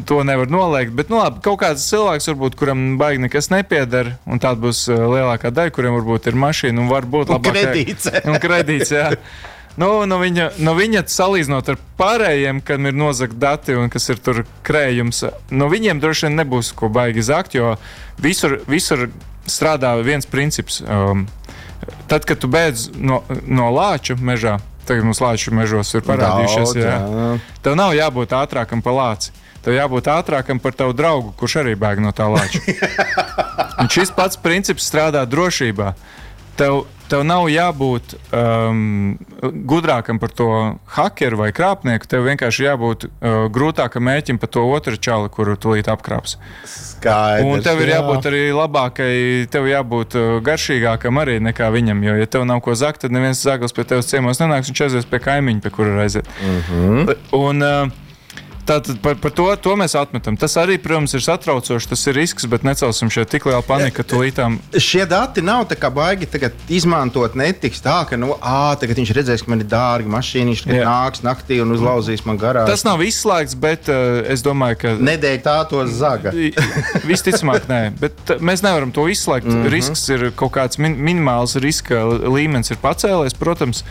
to nevar noliegt, bet, labi, kaut kāds cilvēks varbūt, kuram baigi nekas nepieder, un tāda būs lielākā daļa, kuriem varbūt ir mašīna, un varbūt labāk... Un kredīts, jā. No viņa salīdzinot ar pārējiem, kam ir nozagt dati un kas ir tur krējums, no viņiem droši vien nebūs ko baigi zakt, jo visur strādā viens princips. Tad, kad tu beidz no lāču mežā, tagad mums lāču mežos ir parādījušies, tev nav jābūt ātrākam pa lāci. Tev jābūt ātrākam par tavu draugu, kurš arī bēg no tā lāča. Un šis pats princips strādā drošībā. Tev nav jābūt gudrākam par to hakeru vai krāpnieku, tev vienkārši jābūt grūtākam mēķim par to otru čali, kuru tūlīt apkrāps. Skaidrs, un tev ir jābūt arī labākai, tev jābūt garšīgākam arī nekā viņam, jo ja tev nav ko zakt, tad neviens zaglis pie tevis ciemos nenāks, viņš aizies pie kaimiņa, pie kura aiziet. Un tātad par to mēs atmetam. Tas arī, protams, ir satraucoši, tas ir risks, bet necelsim šeit tik lielu paniku, ka tūlītām... Šie dati nav tā kā baigi tagad izmantot netiks tā, ka, tagad viņš redzēs, ka man ir dārga mašīna, viņš nāks naktī un uzlauzīs man garāžu. Tas nav izslēgts, bet es domāju, ka... Nedēļ tā to zaga. Visticamāk, nē, bet mēs nevaram to izslēgt. Risks ir kaut kāds minimāls riska līmenis ir pacēlies, protams,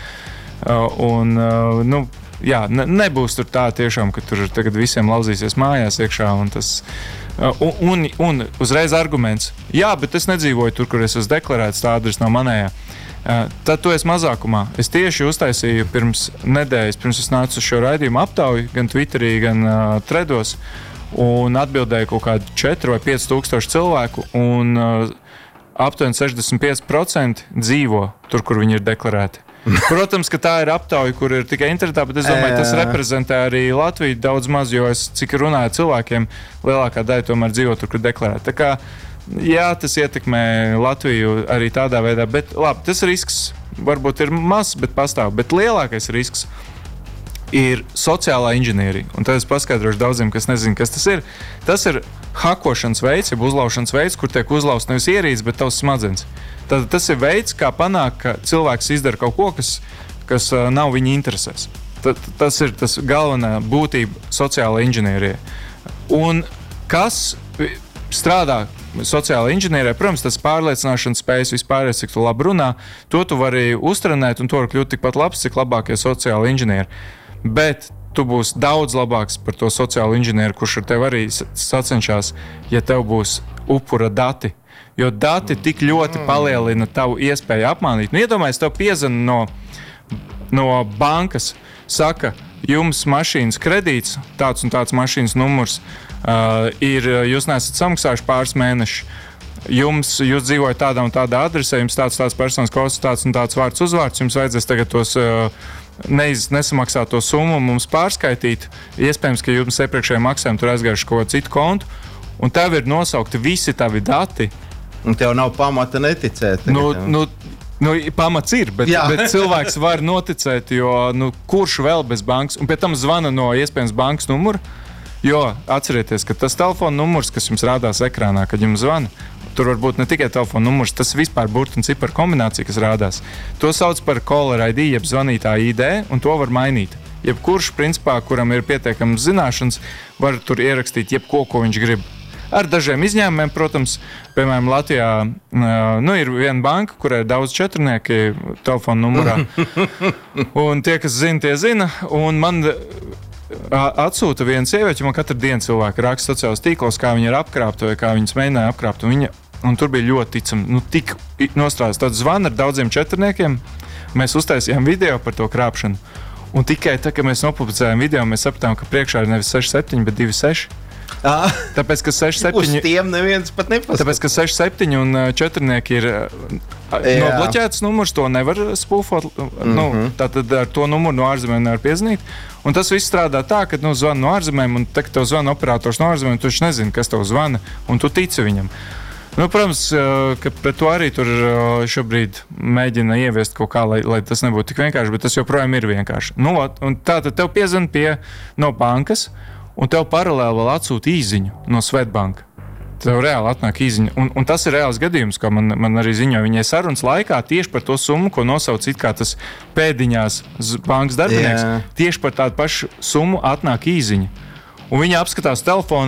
jā, nebūs tur tā tiešām, ka tur tagad visiem lauzīsies mājās iekšā un tas... Un uzreiz arguments. Jā, bet es nedzīvoju tur, kur es esmu deklarēts, tā adrese nav manējā. Tad tu esi mazākumā. Es tieši uztaisīju pirms nedēļas, pirms es nācu uz šo raidījumu aptauju, gan Twitterī, gan Threados, un atbildēju kaut kādu 4 vai 5 tūkstošu cilvēku, un aptuveni 65% dzīvo tur, kur viņi ir deklarēti. Protams, ka tā ir aptauja, kur ir tikai internetā, bet es domāju, tas reprezentē arī Latviju daudz maz, jo es, cik runāju cilvēkiem, lielākā daļa tomēr dzīvo tur, kur deklarēta. Tā kā, jā, tas ietekmē Latviju arī tādā veidā, bet labi, tas risks varbūt ir mazs, bet pastāv. Bet lielākais risks ir sociālā inženierija. Un tad es paskaidrošu daudziem, kas nezina, kas tas ir. Tas ir hakošanas veids, jeb uzlaušanas veids, kur tiek uzlausts nevis ierīces, bet tavs smadzenes. Tad tas ir veids, kā panākt, ka cilvēks izdara kaut ko, kas nav viņa interesēs. Tas ir tas galvenā būtība sociālajā inženierijā. Un kas strādā sociālajā inženierijā, protams, tas pārliecināšanas spējas vispārējais, cik tu labi runā, to tu vari uztrenēt un to var kļūt tikpat labs, cik labākie sociāli inženieri. Bet tu būsi daudz labāks par to sociālo inženieru, kurš ar tevi arī sacenšās, ja tev būs upura dati. Jo dati tik ļoti palielina tavu iespēju apmānīt. Iedomājies, tev piezvana no bankas, saka, jums mašīnas kredīts, tāds un tāds mašīnas numurs, jūs neesat samaksājuši pāris mēnešus. Jūs dzīvojat tādā un tādā adresē, jums tāds personas kods, tāds un tāds vārds uzvārds, jums vajadzēs tagad tos nesamaksāto summu mums pārskaitīt. Iespējams, ka jums iepriekšējiem maksājumiem tur aizgājuši kaut ko citu kontu, un tev ir nosaukti visi tavi dati. Un tev nav pamata neticēt. Pamats ir, bet cilvēks var noticēt, jo kurš vēl bez bankas, un pie tam zvana no iespējams bankas numura, jo atcerieties, ka tas telefona numurs, kas jums rādās ekrānā, kad jums zvana, tur var būt ne tikai telefona numurs, tas vispār burtu un ciparu kombinācija, kas rādās. To sauc par caller ID, jeb zvanītāja ID, un to var mainīt. Jebkurš, principā, kuram ir pietiekams zināšanas, var tur ierakstīt jebko, ko viņš grib. Ar dažiem izņēmumiem, protams, piemēram, Latvijā ir viena banka, kurai ir daudz četrnieki telefona numurā. Un tie, kas zina, tie zina. Un man atsūta viena sieviete, man katru dienu cilvēki raksta sociālos tīklos, kā viņi ir apkrāpti vai kā viņas mēģināja apkrāpt. Un tur bija ļoti ticami, tik nostrādāts tāds zvans ar daudziem četrniekiem. Mēs uztaisījām video par to krāpšanu. Un tikai tā, kad mēs nopublicējām video, mēs sapratām, ka priekšā ir nevis 6,7, bet 2,6. Tāpēc, ka 6,7 uz tiem neviens pat nepasaka. Tāpēc, ka 6,7 un četrnieki ir nobloķēts numurs, to nevar spūfot. Tātad ar to numuru no ārzemēm nevar piezvanīt. Un tas viss strādā tā, ka zvana no ārzemēm, un tagad tev zvana operators no ārzemēm, tu taču nezini, kas tev zvana, un tu tici viņam. Protams, ka pret to arī tur šobrīd mēģina ieviest kaut kā, lai tas nebūtu tik vienkārši, bet tas joprojām ir vienkārši. Un tātad tev piezvana no bankas, un tev paralēli vēl atsūta īziņu no Svetbanka. Tev reāli atnāk īziņa. Un tas ir reāls gadījums, kā man arī ziņoja. Viņai sarunas laikā tieši par to summu, ko nosauc it kā tas pēdiņās bankas darbinieks, tieši par tādu pašu summu atnāk īziņa. Un viņa apskatās telefonu